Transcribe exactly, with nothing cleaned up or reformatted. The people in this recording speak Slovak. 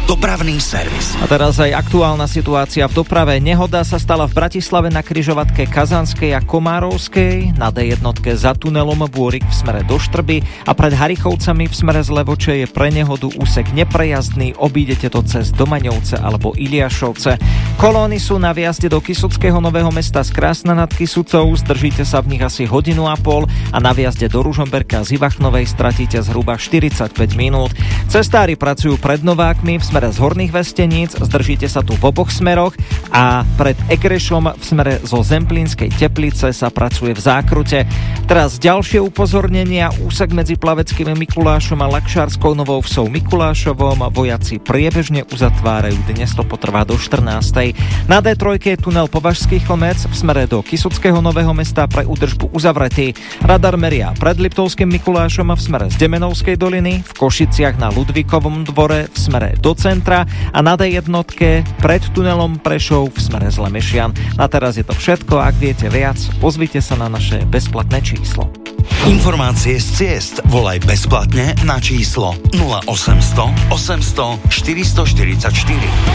Dopravný servis. A teraz aj aktuálna situácia v doprave. Nehoda sa stala v Bratislave na križovatke Kazanskej a Komárovskej, na dé jedna za tunelom Bôrik v smere do Štrby a pred Harichovcami v smere z Levoče je pre nehodu úsek neprejazdný, obídete to cez Domaňovce alebo Iliašovce. Kolóny sú na viazde do Kysuckého Nového Mesta z Krásna nad Kysucou, zdržíte sa v nich asi hodinu a pol a na viazde do Ružomberka z Ivachnovej stratíte zhruba štyridsaťpäť minút. Cestári pracujú pred Novákmi v smere z Horných Vesteníc, zdržíte sa tu v oboch smeroch a pred Ekrešom v smere zo Zemplínskej Teplice sa pracuje v zákrute. Teraz ďalšie upozornenia. Úsek medzi Plaveckým Mikulášom a Lakšárskou Novou Vsou Mikulášovom vojaci priebežne uzatvárajú, dnes to potrvá do štrnástej. Na dé tri je tunel Považský Chlmec v smere do Kysuckého Nového Mesta pre údržbu uzavretý. Radar meria pred Liptovským Mikulášom v smere z Demenovskej doliny, v Košiciach na Ludvíkovom dvore v smere do centra a na dé jedna pred tunelom Prešov v smere z Lemešian. Na teraz je to všetko, ak viete viac, ozvite sa na naše bezplatné číslo. Informácie z ciest volaj bezplatne na číslo nula osemsto osemsto štyristoštyridsaťštyri.